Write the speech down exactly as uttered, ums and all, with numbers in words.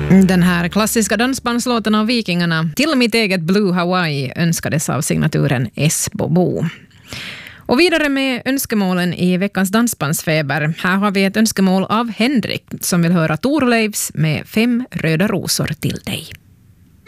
Den här klassiska dansbandslåten av Vikingarna, Till mitt eget Blue Hawaii, önskades av signaturen Esbobo. Och vidare med önskemålen i veckans dansbandsfeber. Här har vi ett önskemål av Henrik som vill höra Thorleifs med Fem röda rosor till dig.